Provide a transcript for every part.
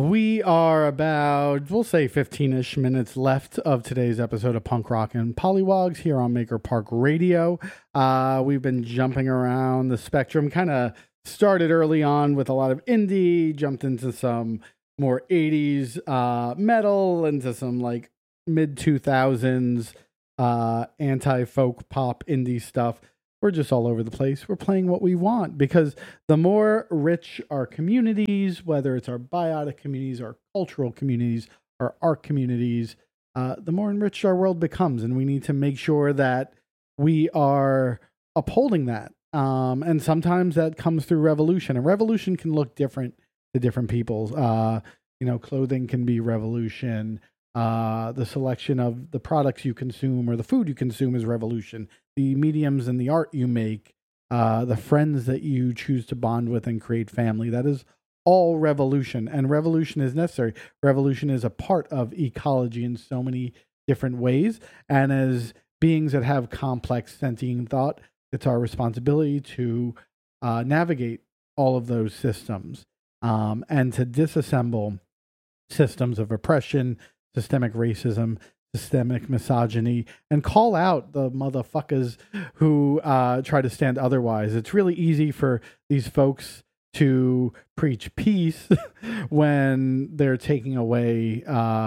We are about, we'll say 15-ish minutes left of today's episode of Punk Rock and Polywogs here on Maker Park Radio. We've been jumping around the spectrum, kind of started early on with a lot of indie, jumped into some more 80s metal, into some like mid-2000s anti-folk pop indie stuff. We're just all over the place. We're playing what we want because the more rich our communities, whether it's our biotic communities, our cultural communities, our art communities, the more enriched our world becomes. And we need to make sure that we are upholding that. And sometimes that comes through revolution. And revolution can look different to different people. Clothing can be revolution. The selection of the products you consume or the food you consume is revolution. The mediums and the art you make, the friends that you choose to bond with and create family, that is all revolution. And revolution is necessary. Revolution is a part of ecology in so many different ways. And as beings that have complex sentient thought, it's our responsibility to navigate all of those systems and to disassemble systems of oppression, systemic racism, systemic misogyny, and call out the motherfuckers who try to stand otherwise. It's really easy for these folks to preach peace when they're taking away,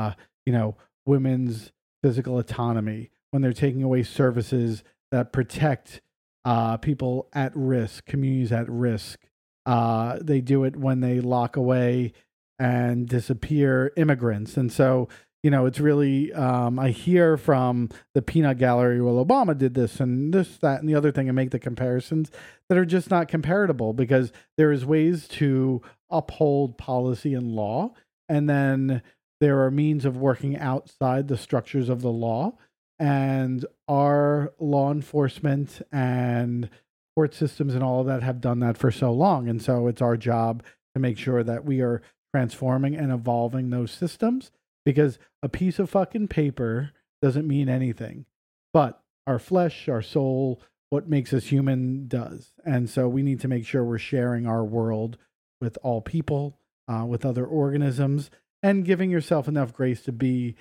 women's physical autonomy, when they're taking away services that protect people at risk, communities at risk. They do it when they lock away and disappear immigrants. And so, it's really, I hear from the peanut gallery, well, Obama did this and this, that, and the other thing, and make the comparisons that are just not comparable because there is ways to uphold policy and law. And then there are means of working outside the structures of the law. And our law enforcement and court systems and all of that have done that for so long. And so it's our job to make sure that we are transforming and evolving those systems. Because a piece of fucking paper doesn't mean anything. But our flesh, our soul, what makes us human does. And so we need to make sure we're sharing our world with all people, with other organisms, and giving yourself enough grace to be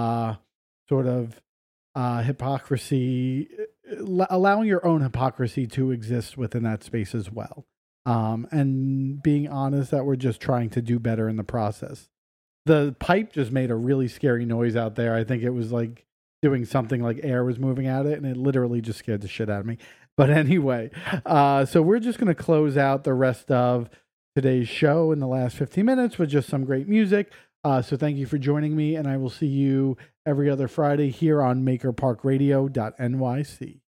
hypocrisy, allowing your own hypocrisy to exist within that space as well. And being honest that we're just trying to do better in the process. The pipe just made a really scary noise out there. I think it was like doing something like air was moving at it, and it literally just scared the shit out of me. But anyway, so we're just going to close out the rest of today's show in the last 15 minutes with just some great music. So thank you for joining me, and I will see you every other Friday here on MakerParkRadio.nyc.